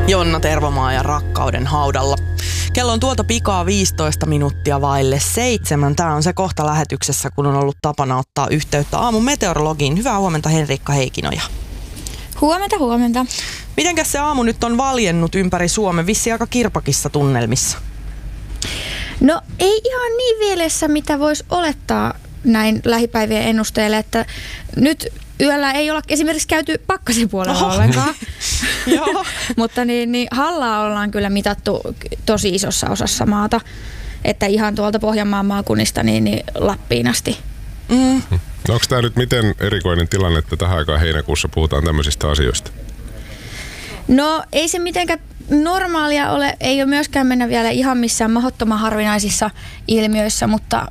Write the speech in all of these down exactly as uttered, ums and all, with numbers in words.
Jonna Tervomaa ja Rakkauden haudalla. Kello on tuolta pikaa viisitoista minuuttia vaille seitsemän. Tämä on se kohta lähetyksessä, kun on ollut tapana ottaa yhteyttä aamun meteorologiin. Hyvää huomenta, Henriikka Heikkinoja. Huomenta, huomenta. Mitenkäs se aamu nyt on valjennut ympäri Suomen? Vissiin aika kirpakissa tunnelmissa. No ei ihan niin vielessä, mitä voisi olettaa näin lähipäivien ennusteelle, että nyt yöllä ei olla esimerkiksi käyty pakkasen puolella Oho. ollenkaan. Mutta niin, niin hallaa ollaan kyllä mitattu tosi isossa osassa maata, että ihan tuolta Pohjanmaan maakunnista niin, niin Lappiin asti. Mm. No onko tämä nyt miten erikoinen tilanne, että tähän aikaan heinäkuussa puhutaan tämmöisistä asioista? No ei se mitenkään normaalia ole, ei ole myöskään mennä vielä ihan missään mahdottoman harvinaisissa ilmiöissä, mutta,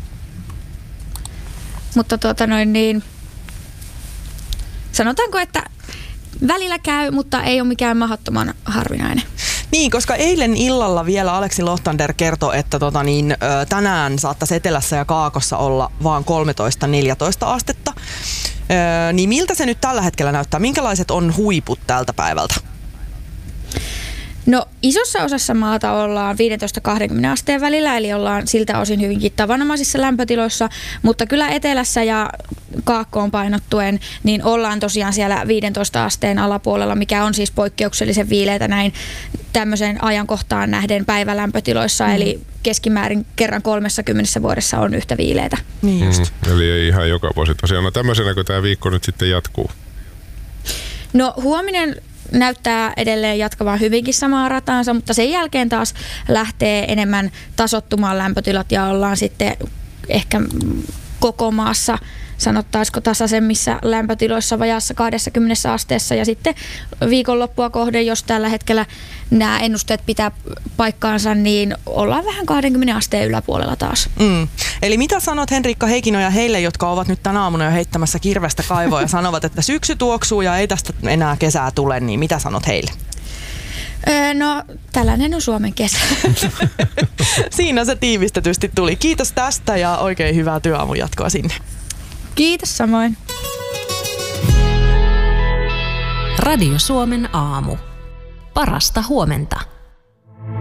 mutta tuota noin niin, sanotaanko, että välillä käy, mutta ei ole mikään mahdottoman harvinainen. Niin, koska eilen illalla vielä Aleksi Lohtander kertoi, että tota niin, tänään saattaisi etelässä ja kaakossa olla vaan kolmetoista neljätoista astetta. Öö, niin miltä se nyt tällä hetkellä näyttää? Minkälaiset on huiput tältä päivältä? No isossa osassa maata ollaan viisitoista kaksikymmentä asteen välillä, eli ollaan siltä osin hyvinkin tavanomaisissa lämpötiloissa, mutta kyllä etelässä ja kaakkoon painottuen, niin ollaan tosiaan siellä viisitoista asteen alapuolella, mikä on siis poikkeuksellisen viileitä näin tämmöiseen ajankohtaan nähden päivälämpötiloissa, mm. eli keskimäärin kerran kolmessakymmenessä vuodessa on yhtä viileitä. Niin just. Mm, eli ei ihan joka vuosi tosiaan. No tämmöisenäkö tämä viikko nyt sitten jatkuu? No huominen näyttää edelleen jatkavan hyvinkin samaa rataansa, mutta sen jälkeen taas lähtee enemmän tasoittumaan lämpötilat ja ollaan sitten ehkä koko maassa sanottaisiko tasaisemmissa lämpötiloissa vajaassa kaksikymmentä asteessa ja sitten viikonloppua kohden, jos tällä hetkellä nämä ennusteet pitää paikkaansa, niin ollaan vähän kaksikymmentä asteen yläpuolella taas. Mm. Eli mitä sanot Henriikka Heikkinoja heille, jotka ovat nyt tänä aamuna jo heittämässä kirvestä kaivoa ja sanovat, että syksy tuoksuu ja ei tästä enää kesää tule, niin mitä sanot heille? Öö, no, tällainen on Suomen kesä. Siinä se tiivistetysti tuli. Kiitos tästä ja oikein hyvää työaamun jatkoa sinne. Kiitos samoin. Radio Suomen aamu. Parasta huomenta.